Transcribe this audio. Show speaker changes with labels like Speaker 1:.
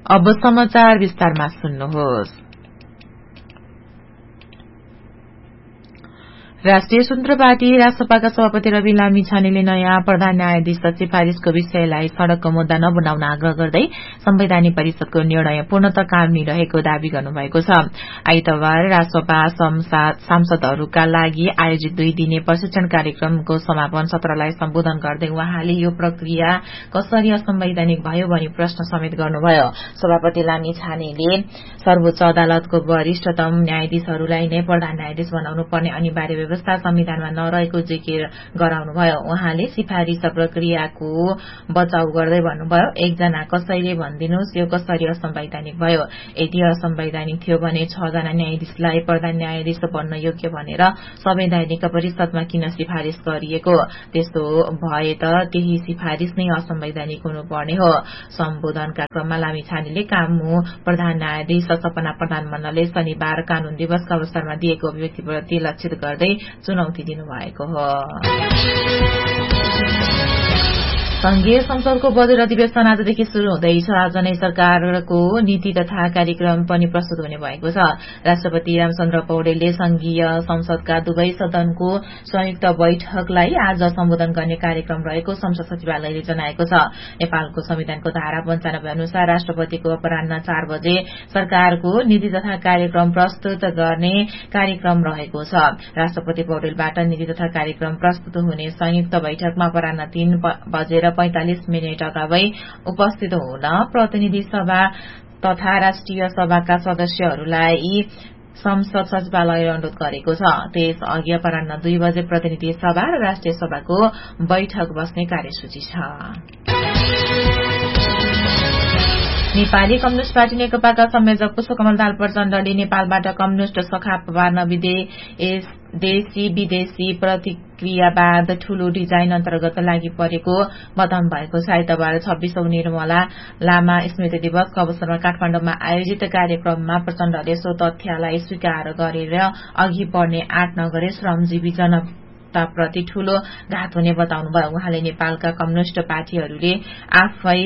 Speaker 1: अब समाचार विस्तारमा सुन्नुहोस्। राष्ट्रिय स्वतन्त्र पार्टी रासपाका सभापति रवि लामिछानेले नयाँ प्रधान न्यायाधीशका सिफारिशको विषयलाई सड़कको मुद्दा नबनाउन आग्रह गर्दै संवैधानिक परिषदको निर्णय पूर्णतः कानूनी रहेको दावी गर्नुभएको छ। आइतबार रासपा सांसदहरूका लागि आयोजित 2 दिने प्रशिक्षण कार्यक्रमको समापन सत्रलाई सम्बोधन गर्दै उहाँले यो प्रक्रिया कसरी असंवैधानिक भयो भनी प्रश्न समेत गर्नुभयो। सभापति लामिछानेले सर्वोच्च अदालतको वरिष्ठतम न्यायाधीशहरूलाई नै प्रधान न्यायाधीश बनाउनु पर्ने अनिवार्य व्यवस्था संविधानमा नरहेको जिकिर गराउनुभयो। उहाँले सिफारिश प्रक्रियाको बचाउ गर्दै भन्नुभयो, एकजना कसैले भनिदिनुहोस् यो कसरी असंवैधानिक भयो। यदि असंवैधानिक थियो भने 6 जना न्यायाधीशलाई प्रधान न्यायाधीश बन्न योग्य भनेर संवैधानिक परिषदमा किन सिफारिश गरिएको? त्यस्तो भए त त्यही सिफारिश नै असंवैधानिक हुनुपर्ने हो। सम्बोधनका क्रममा लामिछानेले कामु प्रधान न्यायाधीश सपना प्रधान मल्लले शनिबार कानून दिवसका अवसरमा दिएको अभिव्यक्तिप्रति लक्षित गर्दै चुनौती दिनुभएको हो। संघीय संसदको बजेट अधिवेशन आजदेखि शुरू हुँदैछ। आज नै सरकारको नीति तथा कार्यक्रम पनि प्रस्तुत हुने भएको छ। राष्ट्रपति रामचन्द्र पौडेलले संघीय संसदका दुवै सदनको संयुक्त बैठकलाई आज सम्बोधन गर्ने कार्यक्रम रहेको संसद सचिवालयले जनाएको छ। नेपालको संविधानको धारा 95 अनुसार राष्ट्रपतिको अपराह्न 4 बजे सरकारको नीति तथा कार्यक्रम प्रस्तुत गर्ने कार्यक्रम रहेको छ। राष्ट्रपति पौडेलबाट नीति तथा कार्यक्रम प्रस्तुत हुने संयुक्त बैठकमा अपराह्न 3 बजेर 45 मिनट अगावै उपस्थित हुन प्रतिनिधि सभा तथा राष्ट्रिय सभाका सदस्यहरूलाई संसद सचिवालयले अनुरोध गरेको छ। त्यस अघि अपराह्न 2 बजे प्रतिनिधि सभा र राष्ट्रिय सभाको बैठक बस्ने कार्यसूची छ। नेपाली कम्युनिष्ट पार्टी नेकपाका संयोजक पुष्पकमल दाहाल प्रचण्डले नेपालबाट कम्युनिष्ट सखाप पार्न देशी विदेशी प्रतिक्रियावाद ठूलो डिजाइन अन्तर्गत लागि परेको बताउनु भएको छ। आइतबार 26औं निर्मला लामा स्मृति दिवसको अवसरमा काठमाडौँमा आयोजित कार्यक्रममा प्रचण्डले सो तथ्यलाई स्वीकार गरेर अघि बढ्ने आँट नगरे श्रमजीवी जनताप्रति ठूलो घात हुने बताउनुभयो। उहाँले नेपालका कम्युनिष्ट पार्टीहरूले आफै